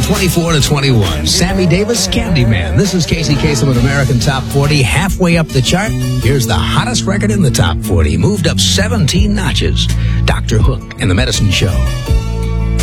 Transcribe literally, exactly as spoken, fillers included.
twenty-four to twenty-one. Sammy Davis, Candyman. This is Casey Kasem with American Top forty. Halfway up the chart, here's the hottest record in the Top forty. Moved up seventeen notches. Doctor Hook and the Medicine Show.